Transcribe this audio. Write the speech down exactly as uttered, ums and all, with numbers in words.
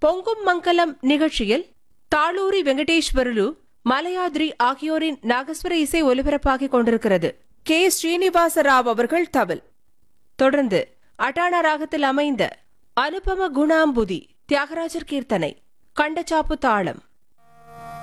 பொங்கும் மங்கலம் நிகழ்ச்சியில் தாளூரி வெங்கடேஸ்வரலு, மலையாத்ரி ஆகியோரின் நாகஸ்வர இசை ஒலிபரப்பாகிக் கொண்டிருக்கிறது. கே ஸ்ரீனிவாச ராவ் அவர்கள் தவில். தொடர்ந்து அட்டானா ராகத்தில் அமைந்த அனுபம குணாம்புதி தியாகராஜர் கீர்த்தனை, கண்டச்சாப்பு தாளம்.